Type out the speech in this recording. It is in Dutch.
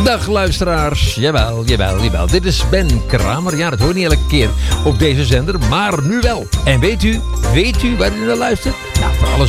Dag luisteraars, jawel. Dit is Ben Kramer. Ja, dat hoor je niet elke keer op deze zender, maar nu wel. En weet u waar u naar luistert? Nou, voor alles